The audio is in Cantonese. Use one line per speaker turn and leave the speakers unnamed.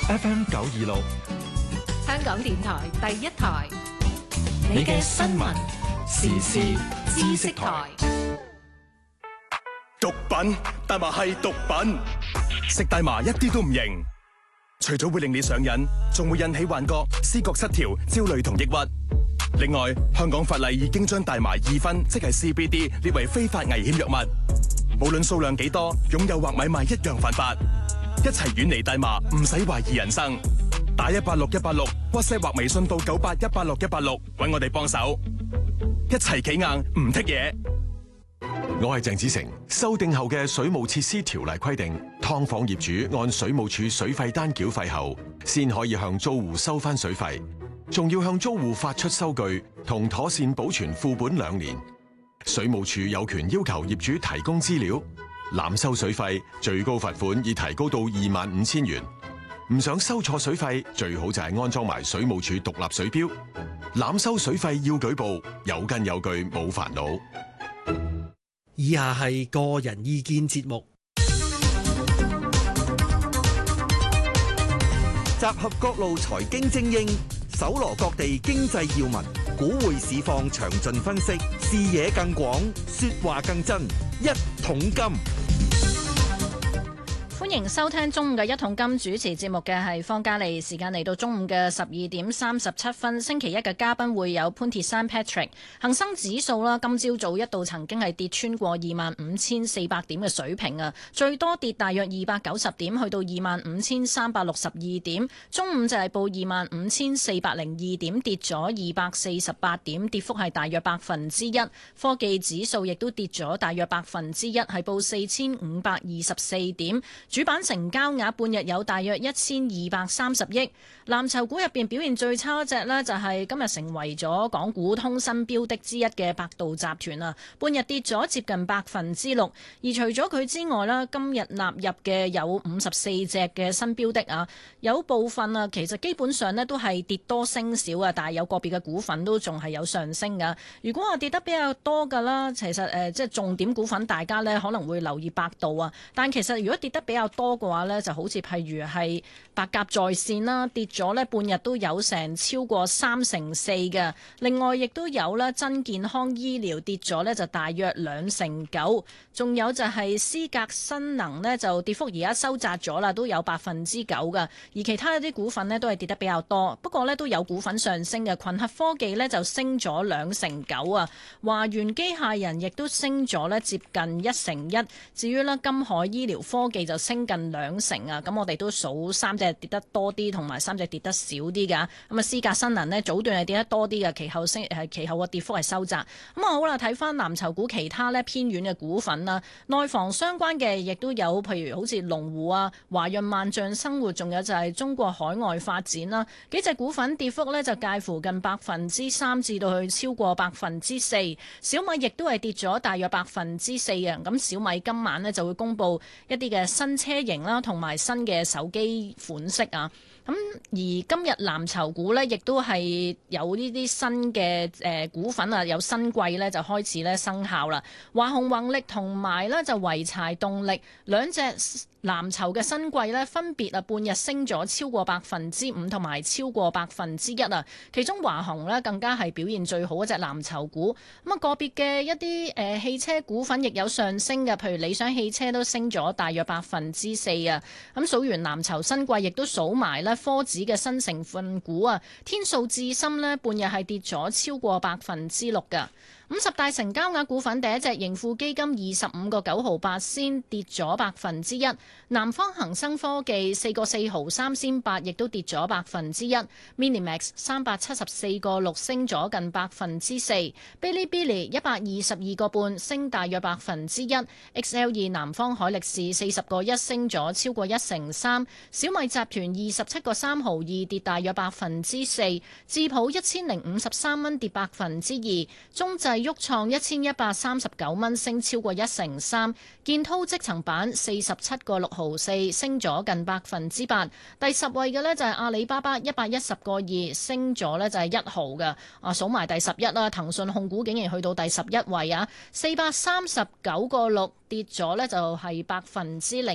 FM 926，
香港電台第一台，
你嘅新聞時事知識台。
毒品，大麻係毒品，食大麻一啲都唔型，除咗會令你上癮，仲會引起幻覺、思覺失調、焦慮同抑鬱。另外，香港法例已經將大麻二酚，即係 CBD 列為非法危險藥物，無論數量幾多，擁有或買賣一樣犯法。一齊遠離大麻，唔使懷疑人生。打186186 ，WhatsApp 或微信到98186 揾我哋幫手，一齊企硬唔剔嘢。
我係鄭子誠。修訂後嘅水務設施條例規定，劏房業主按水務署水費單繳費後，先可以向租戶收翻水費，仲要向租戶發出收據同妥善保存副本2年。水務署有權要求業主提供資料，濫收水費最高罰款已提高到25000元。唔想收錯水費，最好就係安裝埋水務署獨立水錶。濫收水費要舉報，有根有據冇煩惱。
以下係個人意見節目，
集合各路財經精英，搜羅各地經濟要聞，股匯市況詳盡分析，視野更廣，說話更真。一桶金，
歡迎收聽中午嘅一桶金，主持節目嘅係方嘉莉。時間嚟到中午嘅12:37，星期一嘅嘉賓會有潘鐵珊 Patrick。恒生指數啦，今朝早一度曾經係跌穿過25,400點嘅水平啊，最多跌大約290點，去到25,362點。中午就係報25,402點，跌咗248點，跌幅係大約1%。科技指數亦都跌咗大約1%，係報4,524點。主板成交額半日有大約1230億。藍籌股入邊表現最差一隻呢，就係今日成為咗港股通新標的之一嘅百度集團啊，半日跌咗接近6%。而除咗佢之外呢，今日納入嘅有54隻嘅新標的啊，有部分啊其實基本上呢都係跌多升少啊，但係有個別嘅股份都仲係有上升噶。如果話跌得比較多噶啦，其實即係重點股份，大家呢可能會留意百度啊，但其實如果跌得比較多嘅話呢，就好似譬如係白鴿在線啦，跌咗呢半日都有成超過4%嘅。另外亦都有呢真健康醫療跌咗呢就大約2%，仲有就係思格新能呢就跌幅而家收窄咗啦，都有9%嘅。而其他一啲股份呢都係跌得比較多，不過呢都有股份上升嘅。群合科技呢就升咗2%啊，華源機械人亦都升咗呢接近1%。至於呢金海醫療科技就升近2%啊，咁我哋都數3隻跌得多啲，同埋3隻跌得少啲㗎。咁啊，思格新能呢早段係跌得多啲嘅，其後個跌幅係收窄。咁啊好啦，睇翻藍籌股其他呢偏遠嘅股份啦，內房相關嘅亦都有，譬如好似龍湖啊、華潤萬象生活，仲有就係中國海外發展啦，幾隻股份跌幅呢就介乎近3%至到去超過4%。小米亦都係跌咗大約4%啊。咁小米今晚呢就會公布一啲嘅新車型啦，同埋新嘅手機款式啊。咁而今日藍籌股呢，亦都係有呢啲新嘅股份啊，有新季呢就開始呢生效啦。華虹宏力同埋呢就濰柴動力兩隻藍籌嘅新季呢，分別啊半日升咗超過5%同埋超過1%啊。其中華虹呢更加係表現最好一隻藍籌股。咁啊個別嘅一啲汽車股份亦有上升嘅，譬如理想汽車都升咗大約4%啊。咁數完藍籌新季，亦都數埋呢科指嘅新成分股啊，天素智深呢半日係跌咗超過6%㗎。50大成交額股份第一隻盈富基金25個9毫8仙跌咗1%，南方恒生科技4個4毫3仙8亦都跌咗1%，Minimax 374個6升咗近4%，嗶哩嗶哩122個半升大約1%，XL2南方海力士40個1升咗超過1成3，小米集團27個3毫2跌大約4%，智普1053蚊跌2%，中製沃創1139蚊升超過1成3，建滔積層板47個6毫4升咗近8%。第10位嘅呢就係阿里巴巴110個2升咗呢就係1毫嘅。數埋第11啦，騰訊控股竟然去到第11位啊，439個6跌咗呢就係0%。